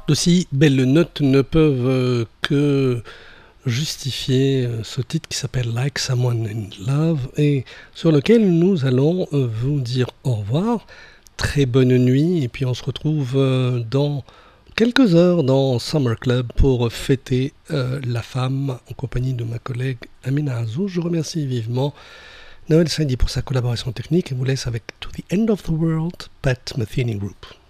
D'aussi belles notes ne peuvent que justifier ce titre qui s'appelle Like Someone in Love et sur lequel nous allons vous dire au revoir. Très bonne nuit et puis on se retrouve dans quelques heures dans Summer Club pour fêter la femme en compagnie de ma collègue Amina Azou. Je remercie vivement Noël Saidi pour sa collaboration technique et vous laisse avec To the End of the World, Pat Metheny Group.